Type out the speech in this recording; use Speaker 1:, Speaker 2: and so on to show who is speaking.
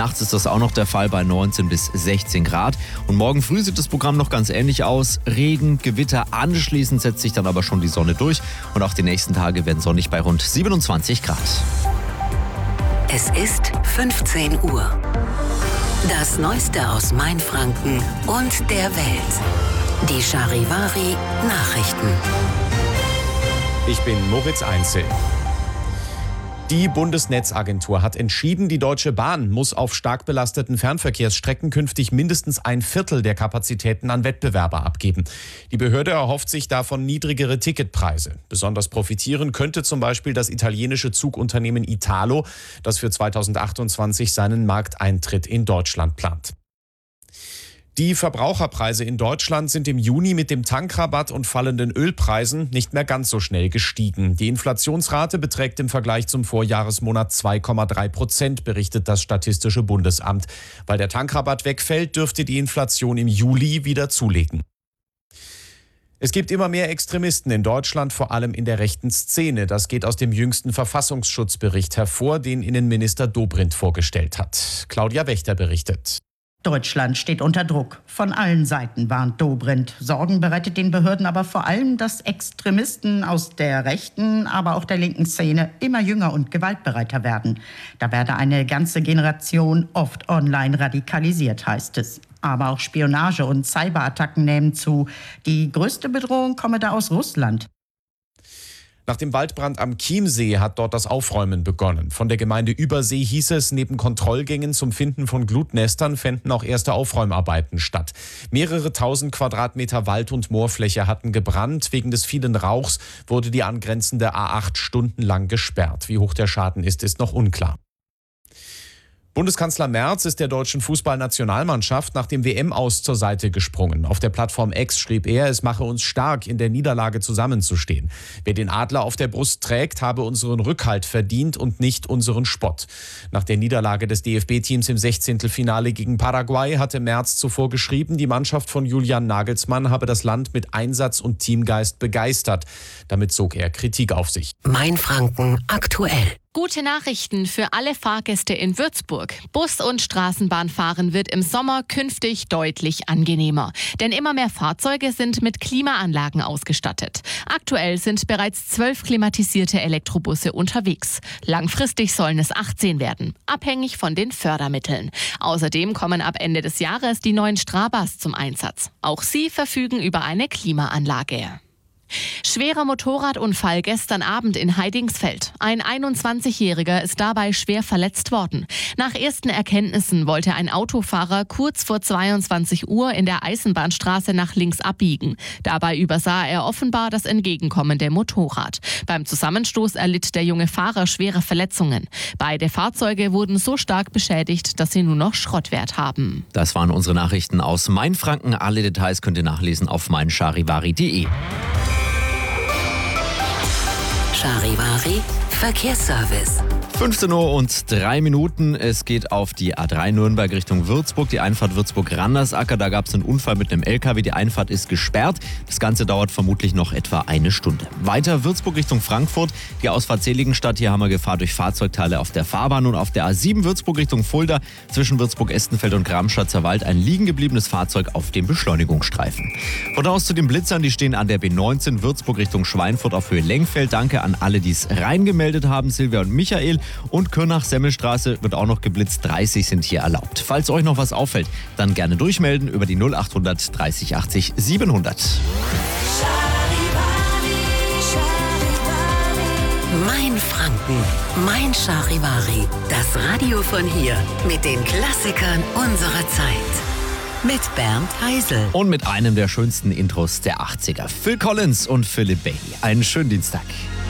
Speaker 1: Nachts ist das auch noch der Fall bei 19 bis 16 Grad. Und morgen früh sieht das Programm noch ganz ähnlich aus. Regen, Gewitter, anschließend setzt sich dann aber schon die Sonne durch. Und auch die nächsten Tage werden sonnig bei rund 27 Grad.
Speaker 2: Es ist 15 Uhr. Das Neueste aus Mainfranken und der Welt. Die Charivari Nachrichten.
Speaker 3: Ich bin Moritz Einzel. Die Bundesnetzagentur hat entschieden, die Deutsche Bahn muss auf stark belasteten Fernverkehrsstrecken künftig mindestens 1/4 der Kapazitäten an Wettbewerber abgeben. Die Behörde erhofft sich davon niedrigere Ticketpreise. Besonders profitieren könnte zum Beispiel das italienische Zugunternehmen Italo, das für 2028 seinen Markteintritt in Deutschland plant. Die Verbraucherpreise in Deutschland sind im Juni mit dem Tankrabatt und fallenden Ölpreisen nicht mehr ganz so schnell gestiegen. Die Inflationsrate beträgt im Vergleich zum Vorjahresmonat 2,3%, berichtet das Statistische Bundesamt. Weil der Tankrabatt wegfällt, dürfte die Inflation im Juli wieder zulegen. Es gibt immer mehr Extremisten in Deutschland, vor allem in der rechten Szene. Das geht aus dem jüngsten Verfassungsschutzbericht hervor, den Innenminister Dobrindt vorgestellt hat. Claudia Wächter berichtet.
Speaker 4: Deutschland steht unter Druck. Von allen Seiten warnt Dobrindt. Sorgen bereitet den Behörden aber vor allem, dass Extremisten aus der rechten, aber auch der linken Szene immer jünger und gewaltbereiter werden. Da werde eine ganze Generation oft online radikalisiert, heißt es. Aber auch Spionage und Cyberattacken nehmen zu. Die größte Bedrohung komme da aus Russland.
Speaker 3: Nach dem Waldbrand am Chiemsee hat dort das Aufräumen begonnen. Von der Gemeinde Übersee hieß es, neben Kontrollgängen zum Finden von Glutnestern fänden auch erste Aufräumarbeiten statt. Mehrere tausend Quadratmeter Wald- und Moorfläche hatten gebrannt. Wegen des vielen Rauchs wurde die angrenzende A8 stundenlang gesperrt. Wie hoch der Schaden ist noch unklar. Bundeskanzler Merz ist der deutschen Fußballnationalmannschaft nach dem WM-Aus zur Seite gesprungen. Auf der Plattform X schrieb er, es mache uns stark, in der Niederlage zusammenzustehen. Wer den Adler auf der Brust trägt, habe unseren Rückhalt verdient und nicht unseren Spott. Nach der Niederlage des DFB-Teams im 16. Finale gegen Paraguay hatte Merz zuvor geschrieben, die Mannschaft von Julian Nagelsmann habe das Land mit Einsatz und Teamgeist begeistert. Damit zog er Kritik auf sich.
Speaker 2: Mainfranken aktuell.
Speaker 5: Gute Nachrichten für alle Fahrgäste in Würzburg. Bus- und Straßenbahnfahren wird im Sommer künftig deutlich angenehmer. Denn immer mehr Fahrzeuge sind mit Klimaanlagen ausgestattet. Aktuell sind bereits 12 klimatisierte Elektrobusse unterwegs. Langfristig sollen es 18 werden, abhängig von den Fördermitteln. Außerdem kommen ab Ende des Jahres die neuen Strabas zum Einsatz. Auch sie verfügen über eine Klimaanlage. Schwerer Motorradunfall gestern Abend in Heidingsfeld. Ein 21-Jähriger ist dabei schwer verletzt worden. Nach ersten Erkenntnissen wollte ein Autofahrer kurz vor 22 Uhr in der Eisenbahnstraße nach links abbiegen. Dabei übersah er offenbar das entgegenkommende Motorrad. Beim Zusammenstoß erlitt der junge Fahrer schwere Verletzungen. Beide Fahrzeuge wurden so stark beschädigt, dass sie nur noch Schrottwert haben.
Speaker 1: Das waren unsere Nachrichten aus Mainfranken. Alle Details könnt ihr nachlesen auf meincharivari.de.
Speaker 2: Charivari Verkehrsservice.
Speaker 1: 15:03 Uhr. Es geht auf die A3 Nürnberg Richtung Würzburg, die Einfahrt Würzburg-Randersacker. Da gab es einen Unfall mit einem LKW. Die Einfahrt ist gesperrt. Das Ganze dauert vermutlich noch etwa eine Stunde. Weiter Würzburg Richtung Frankfurt, die Ausfahrt Seligenstadt. Hier haben wir Gefahr durch Fahrzeugteile auf der Fahrbahn. Und auf der A7 Würzburg Richtung Fulda zwischen Würzburg-Estenfeld und Gramschatzer Wald ein liegen gebliebenes Fahrzeug auf dem Beschleunigungsstreifen. Von da aus zu den Blitzern, die stehen an der B19 Würzburg Richtung Schweinfurt auf Höhe Lengfeld. Danke an alle, die es reingemeldet haben, Silvia und Michael. Und Körnach-Semmelstraße wird auch noch geblitzt. 30 sind hier erlaubt. Falls euch noch was auffällt, dann gerne durchmelden über die 0800 30 80 700.
Speaker 2: Mainfranken, Mein Charivari. Das Radio von hier mit den Klassikern unserer Zeit. Mit Bernd Heisel.
Speaker 1: Und mit einem der schönsten Intros der 80er. Phil Collins und Philip Bailey. Einen schönen Dienstag.